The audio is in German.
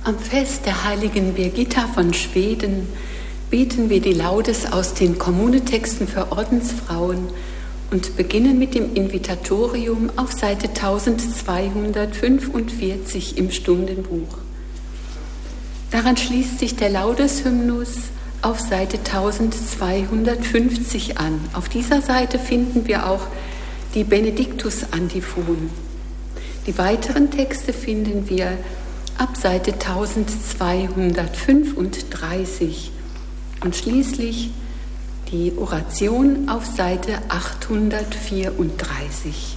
Am Fest der heiligen Birgitta von Schweden beten wir die Laudes aus den Kommunetexten für Ordensfrauen und beginnen mit dem Invitatorium auf Seite 1245 im Stundenbuch. Daran schließt sich der Laudeshymnus auf Seite 1250 an. Auf dieser Seite finden wir auch die Benediktus-Antiphon. Die weiteren Texte finden wir ab Seite 1235 und schließlich die Oration auf Seite 834.